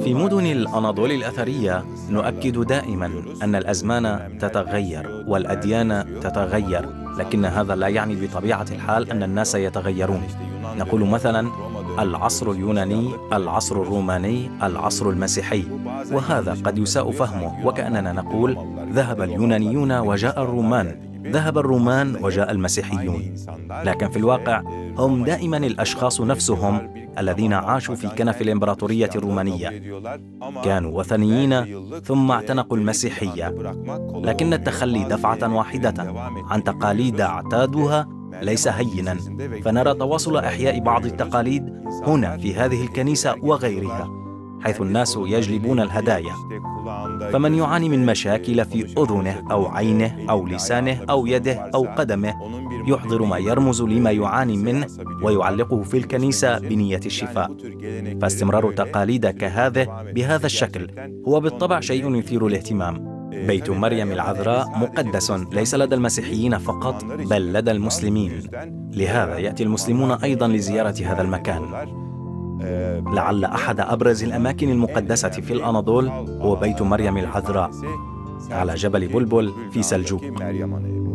في مدن الأناضول الأثرية نؤكد دائما أن الأزمان تتغير والأديان تتغير، لكن هذا لا يعني بطبيعة الحال أن الناس يتغيرون. نقول مثلا العصر اليوناني، العصر الروماني، العصر المسيحي، وهذا قد يساء فهمه وكأننا نقول ذهب اليونانيون وجاء الرومان، ذهب الرومان وجاء المسيحيون. لكن في الواقع هم دائما الأشخاص نفسهم الذين عاشوا في كنف الإمبراطورية الرومانية، كانوا وثنيين ثم اعتنقوا المسيحية، لكن التخلي دفعة واحدة عن تقاليد اعتادوها ليس هينا، فنرى تواصل إحياء بعض التقاليد هنا في هذه الكنيسة وغيرها، حيث الناس يجلبون الهدايا. فمن يعاني من مشاكل في أذنه أو عينه أو لسانه أو يده أو قدمه يحضر ما يرمز لما يعاني منه ويعلقه في الكنيسة بنية الشفاء. فاستمرار تقاليد كهذه بهذا الشكل هو بالطبع شيء يثير الاهتمام. بيت مريم العذراء مقدس ليس لدى المسيحيين فقط بل لدى المسلمين، لهذا يأتي المسلمون أيضا لزيارة هذا المكان. لعل أحد أبرز الأماكن المقدسة في الأناضول هو بيت مريم العذراء على جبل بلبل في سلجوق.